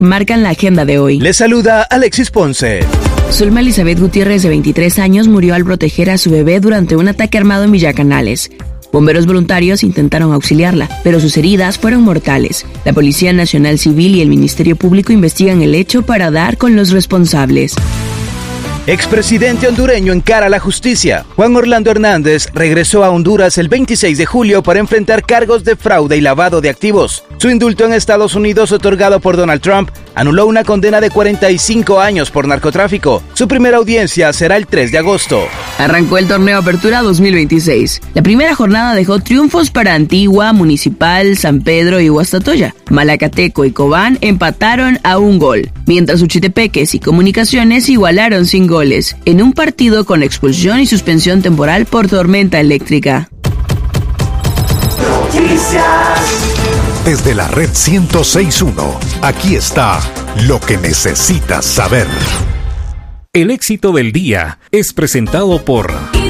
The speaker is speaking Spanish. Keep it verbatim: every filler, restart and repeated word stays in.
marcan la agenda de hoy. Les saluda Alexis Ponce. Zulma Elizabeth Gutiérrez, de veintitrés años, murió al proteger a su bebé durante un ataque armado en Villa Canales. Bomberos voluntarios intentaron auxiliarla, pero sus heridas fueron mortales. La Policía Nacional Civil y el Ministerio Público investigan el hecho para dar con los responsables. Expresidente hondureño encara la justicia. Juan Orlando Hernández regresó a Honduras el veintiséis de julio para enfrentar cargos de fraude y lavado de activos. Su indulto en Estados Unidos, otorgado por Donald Trump, anuló una condena de cuarenta y cinco años por narcotráfico. Su primera audiencia será el tres de agosto. Arrancó el torneo Apertura dos mil veintiséis. La primera jornada dejó triunfos para Antigua, Municipal, San Pedro y Guastatoya. Malacateco y Cobán empataron a un gol, mientras Uchitepeques y Comunicaciones igualaron sin goles, en un partido con expulsión y suspensión temporal por tormenta eléctrica. Desde la red ciento seis punto uno, aquí está lo que necesitas saber. El éxito del día es presentado por